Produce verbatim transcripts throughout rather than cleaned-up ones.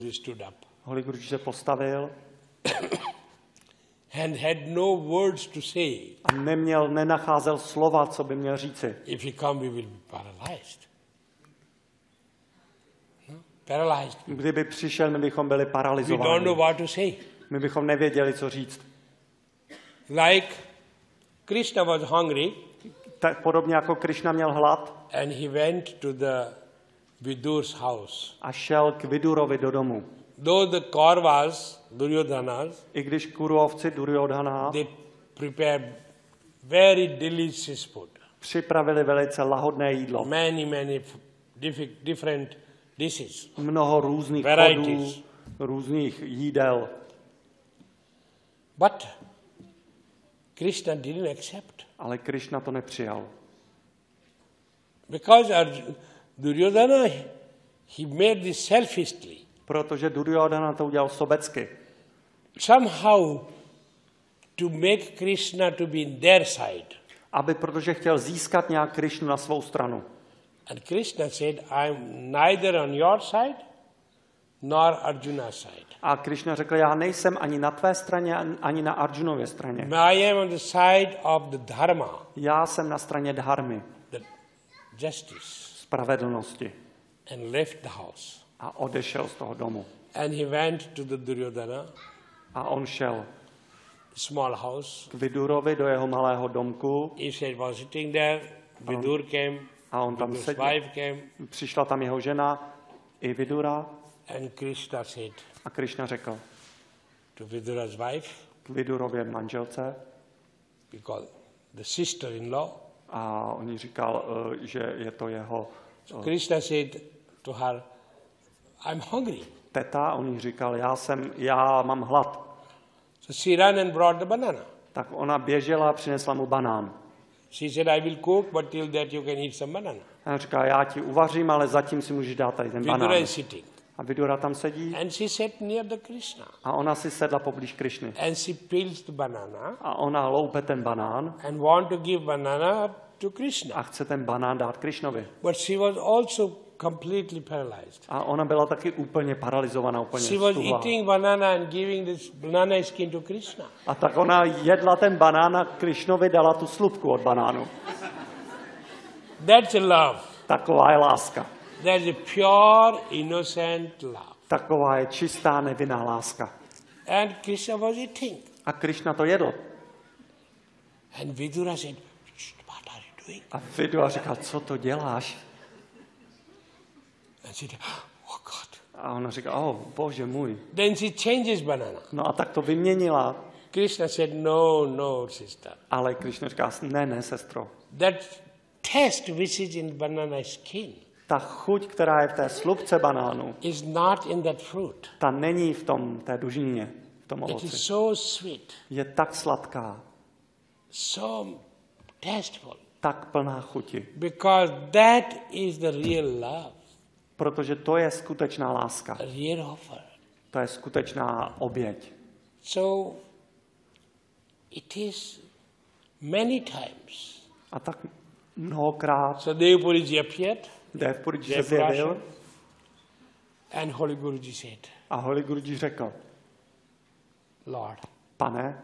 He stood up. Holy Guruji se postavil And had no words to say. a neměl, nenacházel slova, co by měl říci. If he come, we will be paralyzed. No? Paralyzed. Kdyby přišel, my bychom byli We don't know paralyzováni. what to say. My bychom nevěděli, co říct. Like Krishna was hungry Tak podobně jako Krišna měl hlad and he went to the Vidur's house. a šel k Vidurovi do domu. Though the Kauravas, Duryodhanas, I když Kuruovci Duryodhana they prepared very delicious food. připravili velice lahodné jídlo. Many, many f- diffi- different dishes. Mnoho různých Varieties. chodů, různých jídel. But Krishna didn't accept. Ale Krišna to nepřijal. Because Arjuna, Duryodhana, he made this selfishly. Protože Duryodhana to udělal sobecky. Somehow to make Krishna to be in their side. Aby, protože chtěl získat nějak Krišnu na svou stranu. And Krishna said, I'm neither on your side nor Arjuna's side. A Krišna řekl, já nejsem ani na tvé straně, ani na Arjunově straně. I am on the side of the dharma, Já jsem na straně dharmy, the justice, spravedlnosti. and left the house. A odešel z toho domu. And he went to the Duryodhana, A on šel small house. k Vidurovi do jeho malého domku He said, was sitting there, Vidur came, a on tam Vidur's seděl. wife came, Přišla tam jeho žena i Vidura and Krishna said a Krišna řekl to Vidura's wife, k Vidurově manželce because the sister-in-law, a on jí říkal, eh, že je to jeho Krishna said to her, I'm hungry. teta, a on jí říkal, já, jsem, já mám hlad. So she ran and brought the banana. Tak ona běžela a přinesla mu banán. She said, I will cook, but till that you can eat some banana. A on říká, já ti uvařím, ale zatím si můžeš dát tady ten Vidura banán. is sitting. A Vidura tam sedí And she sat near the Krishna. a ona si sedla poblíž Krišny. And she peels the banana A ona loupe ten banán and want to give banana to a Krishna. chce ten banán dát Krišnovi. But she was also completely paralyzed. A ona byla taky úplně paralizovaná, úplně She was stuhlá. eating banana and giving this banana skin to Krishna. A tak ona jedla ten banán a Krišnovi dala tu slupku od banánu. That's a love. Taková je láska. That's a pure, innocent love. Taková je čistá, nevinná láska. And Krishna was eating. A Krišna to jedl. And Vidura said, what are you doing? A Vidura říká, co to děláš? And she said, oh God. A ona říká, oh, bože můj. Then she changes banana. No a tak to vyměnila. Krishna said, no, no, sister. Ale Krišna říká, ne, ne, sestro. That taste which is in banana skin Ta chuť, která je v té slupce banánu, is not in that fruit. ta není v tom, té dužině, v tom It is ovoci. so sweet, Je tak sladká, so tasteful, tak plná chuti. because that is the real love, Protože to je skutečná láska. a real offer. To je skutečná oběť. So it is many times. A tak mnohokrát So Devapuriji appeared, Devapuriji se zjevil and Holy Guruji said, a Holy Guruji řekl, Lord, pane,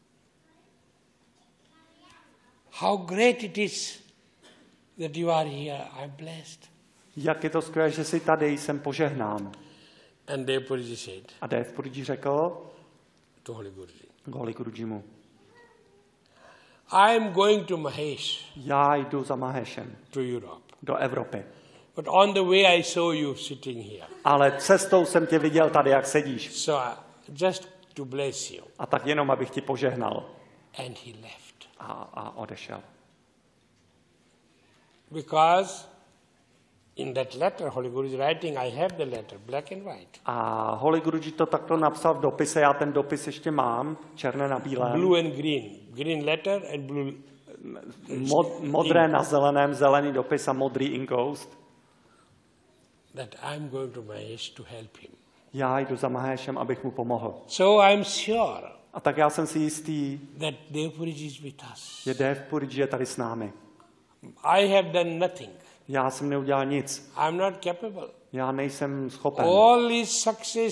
how great it is that you are here. I'm blessed. jak je to skvělé, že jsi tady, jsem požehnán. And Devapuriji said A Devapuriji řekl to Holy Guruji, k Holy Gurujimu, I am going to Mahesh, já jdu za Mahešem to Europe. do Evropy. But on the way I saw you sitting here. Ale cestou jsem tě viděl tady, jak sedíš. So uh, just to bless you. A tak jenom, abych ti požehnal. And he left. A, a odešel. Because in that letter, Holy Guru is writing, I have the letter, black and white. A Holy Guruji to takto napsal v dopise, já ten dopis ještě mám, černé na bílém. Blue and green. Green letter and blue. Mod, modré na zeleném, zelený dopis a modrý inkoust. That I'm going to Mahesh to help him. Já jdu za Mahešem, abych mu pomohl. So I'm sure A tak já jsem si jistý, that Devapuriji is with us. že Devapuriji je tady s námi. I have done nothing. Já jsem neudělal nic. I'm not capable. Já nejsem schopen. All his success